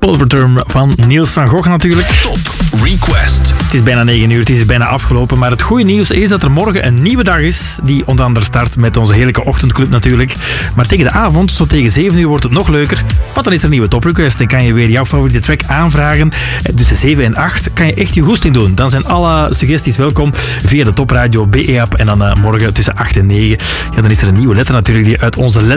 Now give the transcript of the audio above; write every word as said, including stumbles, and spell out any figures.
Overturn van Niels van Gogh natuurlijk. Top Request. Het is bijna negen uur, het is bijna afgelopen. Maar het goede nieuws is dat er morgen een nieuwe dag is. Die onder andere start met onze heerlijke ochtendclub natuurlijk. Maar tegen de avond, zo tegen zeven uur, wordt het nog leuker. Want dan is er een nieuwe Top Request. Dan kan je weer jouw favoriete track aanvragen. Tussen zeven en acht kan je echt je goesting doen. Dan zijn alle suggesties welkom via de Top Radio B E-app. En dan uh, morgen tussen acht en negen. Ja, dan is er een nieuwe letter natuurlijk die uit onze